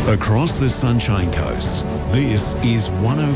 Across the Sunshine Coast, this is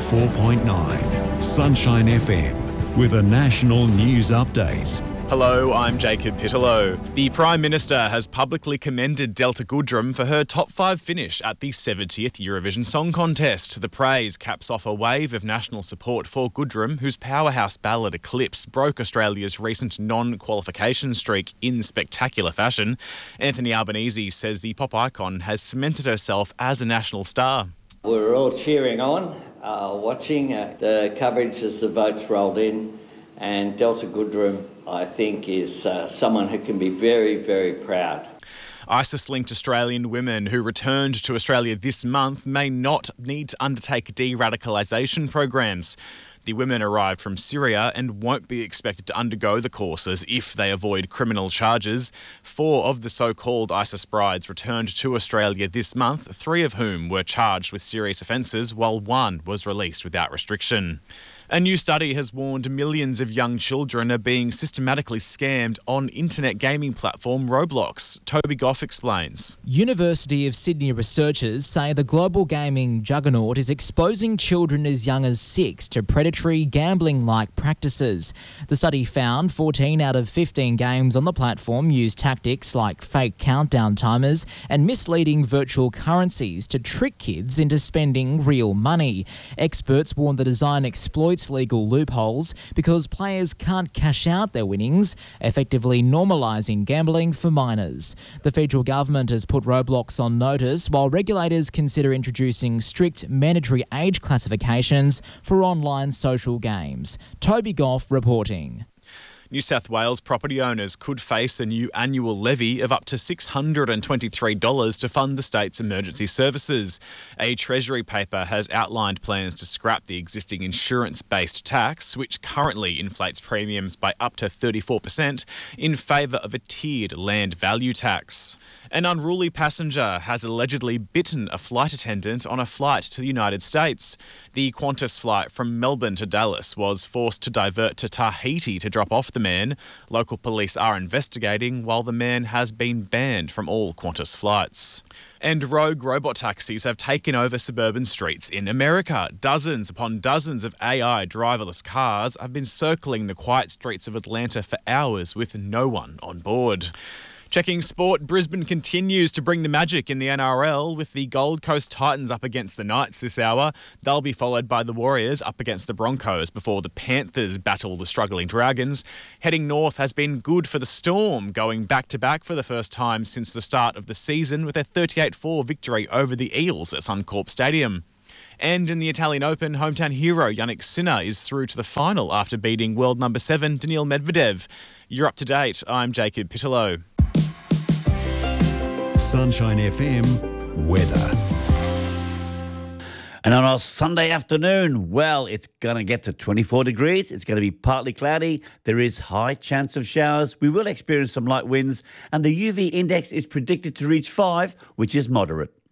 104.9 Sunshine FM with a national news update. Hello, I'm Jacob Pittellow. The Prime Minister has publicly commended Delta Goodrem for her top 5 finish at the 70th Eurovision Song Contest. The praise caps off a wave of national support for Goodrem, whose powerhouse ballad Eclipse broke Australia's recent non-qualification streak in spectacular fashion. Anthony Albanese says the pop icon has cemented herself as a national star. We're all cheering on, watching the coverage as the votes rolled in, and Delta Goodrem, I think, is someone who can be very, very proud. ISIS-linked Australian women who returned to Australia this month may not need to undertake de-radicalisation programs. The women arrived from Syria and won't be expected to undergo the courses if they avoid criminal charges. 4 of the so-called ISIS brides returned to Australia this month, 3 of whom were charged with serious offences, while 1 was released without restriction. A new study has warned millions of young children are being systematically scammed on internet gaming platform Roblox. Toby Goff explains. University of Sydney researchers say the global gaming juggernaut is exposing children as young as 6 to predatory gambling-like practices. The study found 14 out of 15 games on the platform use tactics like fake countdown timers and misleading virtual currencies to trick kids into spending real money. Experts warn the design exploits legal loopholes because players can't cash out their winnings, effectively normalising gambling for minors. The federal government has put Roblox on notice while regulators consider introducing strict mandatory age classifications for online social games. Toby Goff reporting. New South Wales property owners could face a new annual levy of up to $623 to fund the state's emergency services. A Treasury paper has outlined plans to scrap the existing insurance-based tax, which currently inflates premiums by up to 34%, in favour of a tiered land value tax. An unruly passenger has allegedly bitten a flight attendant on a flight to the United States. The Qantas flight from Melbourne to Dallas was forced to divert to Tahiti to drop off the man. Local police are investigating, while the man has been banned from all Qantas flights. And rogue robot taxis have taken over suburban streets in America. Dozens upon dozens of AI driverless cars have been circling the quiet streets of Atlanta for hours with no one on board. Checking sport, Brisbane continues to bring the magic in the NRL with the Gold Coast Titans up against the Knights this hour. They'll be followed by the Warriors up against the Broncos before the Panthers battle the struggling Dragons. Heading north has been good for the Storm, going back-to-back for the first time since the start of the season with a 38-4 victory over the Eels at Suncorp Stadium. And in the Italian Open, hometown hero Jannik Sinner is through to the final after beating world number 7 Daniil Medvedev. You're up to date. I'm Jacob Pittellow. Sunshine FM weather. And on our Sunday afternoon, well, it's going to get to 24 degrees. It's going to be partly cloudy. There is high chance of showers. We will experience some light winds. And the UV index is predicted to reach 5, which is moderate.